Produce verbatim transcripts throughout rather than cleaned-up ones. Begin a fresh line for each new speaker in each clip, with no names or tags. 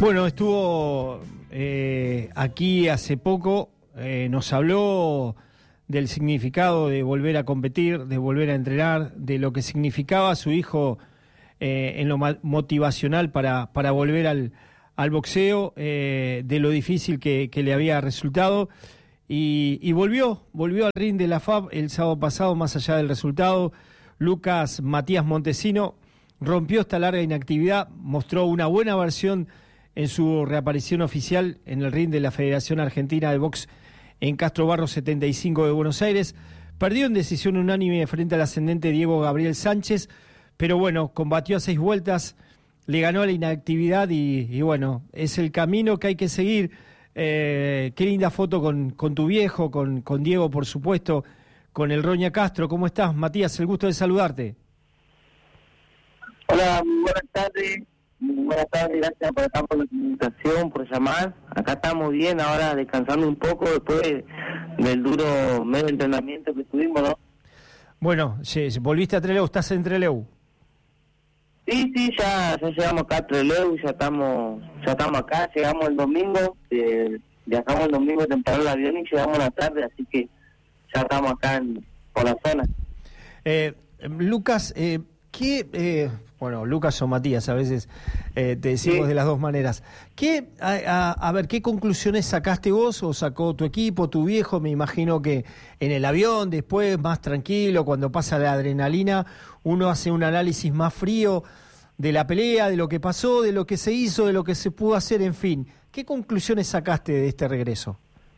Bueno, estuvo eh, aquí hace poco, eh, nos habló del significado de volver a competir, de volver a entrenar, de lo que significaba su hijo eh, en lo motivacional para, para volver al, al boxeo, eh, de lo difícil que, que le había resultado. Y, y volvió, volvió al ring de la F A B el sábado pasado, más allá del resultado. Lucas Matías Montesino rompió esta larga inactividad, mostró una buena versión en su reaparición oficial en el ring de la Federación Argentina de Box en Castro Barros setenta y cinco de Buenos Aires. Perdió en decisión unánime frente al ascendente Diego Gabriel Sánchez, pero bueno, combatió a seis vueltas, le ganó a la inactividad y, y bueno, es el camino que hay que seguir. Eh, qué linda foto con, con tu viejo, con, con Diego, por supuesto, con el Roña Castro. ¿Cómo estás, Matías? El gusto de saludarte.
Hola, muy buenas tardes. Muy buenas tardes, gracias por estar por la comunicación, por llamar. Acá estamos bien, ahora descansando un poco después de, del duro medio entrenamiento que tuvimos, ¿no?
Bueno, volviste a Trelew, ¿estás en Trelew?
Sí, sí, ya, ya llegamos acá a Trelew, ya estamos, ya estamos acá, llegamos el domingo, eh, viajamos el domingo temprano el avión y llegamos a la tarde, así que ya estamos acá en, por la zona.
Eh, Lucas, eh, ¿qué...? Eh... Bueno, Lucas o Matías, a veces eh, te decimos sí. de las dos maneras. ¿Qué, a, a, a ver, ¿qué conclusiones sacaste vos o sacó tu equipo, tu viejo? Me imagino que en el avión, después, más tranquilo, cuando pasa la adrenalina, uno hace un análisis más frío de la pelea, de lo que pasó, de lo que se hizo, de lo que se pudo hacer, en fin. ¿Qué conclusiones sacaste de este regreso?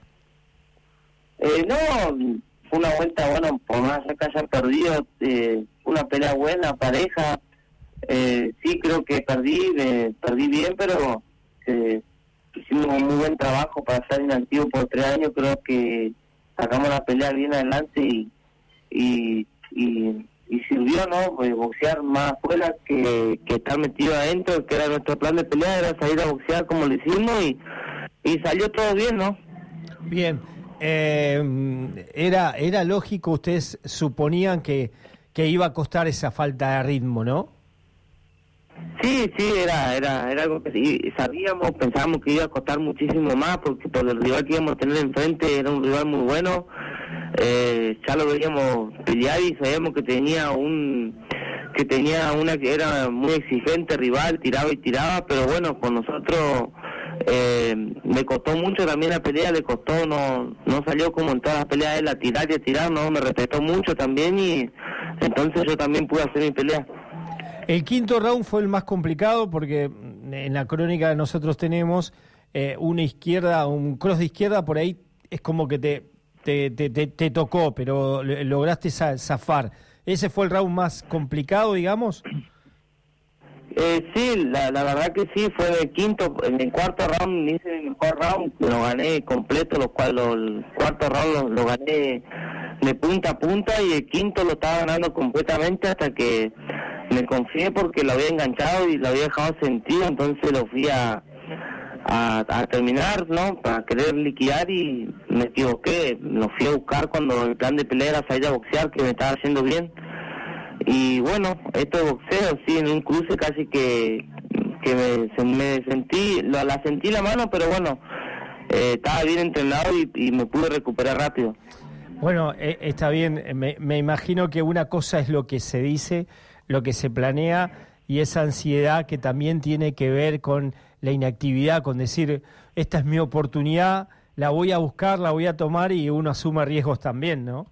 Eh, no, fue una vuelta, bueno, por más que haya perdido, eh, una pelea buena, pareja. Eh, sí, creo que perdí, eh, perdí bien, pero eh, hicimos un muy buen trabajo para estar inactivo por tres años. Creo que sacamos la pelea bien adelante y y, y, y sirvió, ¿no? Pues boxear más afuera que, que estar metido adentro, que era nuestro plan de pelea, era salir a boxear como lo hicimos y, y salió todo bien, ¿no?
Bien, eh, era, era lógico, ustedes suponían que, que iba a costar esa falta de ritmo, ¿no?
Sí, sí, era era era algo que sí, sabíamos, pensábamos que iba a costar muchísimo más porque por el rival que íbamos a tener enfrente era un rival muy bueno, eh, ya lo veíamos pelear y sabíamos que tenía un que tenía una que era muy exigente rival, tiraba y tiraba, pero bueno, con nosotros eh, me costó mucho también la pelea, le costó, no no salió como en todas las peleas él a tirar y a tirar, no, me respetó mucho también y entonces yo también pude hacer mi pelea.
El quinto round fue el más complicado porque en la crónica que nosotros tenemos eh, una izquierda, un cross de izquierda, por ahí es como que te te, te, te, te tocó, pero lograste zafar. ¿Ese fue el round más complicado, digamos?
Eh, sí, la, la verdad que sí, fue el quinto, en el cuarto round hice el mejor round, lo gané completo, lo cual lo, el cuarto round lo, lo gané de punta a punta y el quinto lo estaba ganando completamente hasta que me confié porque lo había enganchado y lo había dejado sentido, entonces lo fui a, a, a terminar, ¿no? Para querer liquidar y me equivoqué, lo fui a buscar cuando el plan de pelea era salir a boxear, que me estaba haciendo bien. Y bueno, esto de boxeo, sí, en un cruce casi que, que me, se, me sentí, la, la sentí la mano, pero bueno, eh, estaba bien entrenado y, y me pude recuperar rápido.
Bueno, eh, está bien, me, me imagino que una cosa es lo que se dice, lo que se planea y esa ansiedad que también tiene que ver con la inactividad, con decir, esta es mi oportunidad, la voy a buscar, la voy a tomar y uno asume riesgos también, ¿no?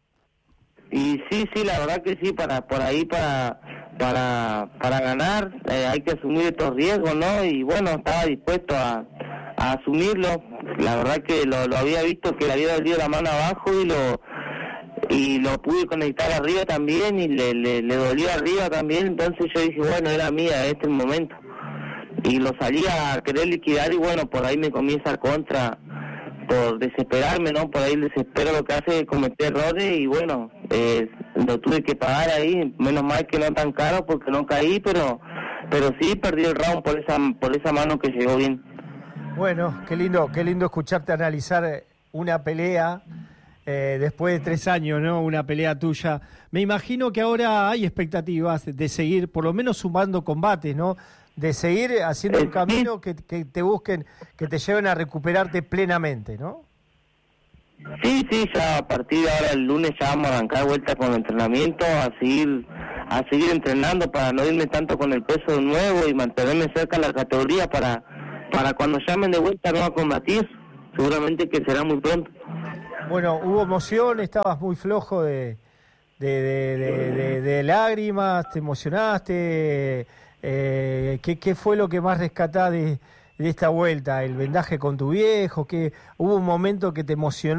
Y sí, sí, la verdad que sí, para por ahí para para para ganar eh, hay que asumir estos riesgos, ¿no? Y bueno, estaba dispuesto a, a asumirlo. La verdad que lo, lo había visto que le había dolido la mano abajo y lo y lo pude conectar arriba también y le, le, le dolió arriba también, entonces yo dije, bueno, era mía, este es el momento. Y lo salí a querer liquidar y bueno, por ahí me comienza a contra por desesperarme, ¿no? Por ahí el desespero lo que hace es cometer errores y bueno, eh, lo tuve que pagar ahí, menos mal que no tan caro porque no caí, pero pero sí perdí el round por esa por esa mano que llegó bien.
Bueno, qué lindo, qué lindo escucharte analizar una pelea eh, después de tres años, ¿no? Una pelea tuya. Me imagino que ahora hay expectativas de seguir, por lo menos sumando combates, ¿no? de seguir haciendo un camino que, que te busquen, que te lleven a recuperarte plenamente, ¿no?
Sí, sí, ya a partir de ahora el lunes ya vamos a arrancar de vuelta con el entrenamiento, a seguir a seguir entrenando para no irme tanto con el peso de nuevo y mantenerme cerca de la categoría para, para cuando llamen de vuelta no a combatir, seguramente que será muy pronto.
Bueno, hubo emoción, estabas muy flojo de, de, de, de, de, de lágrimas, te emocionaste, eh, ¿qué, ¿qué fue lo que más rescatás de, de esta vuelta? ¿El vendaje con tu viejo? ¿Qué, hubo un momento que te emocionó?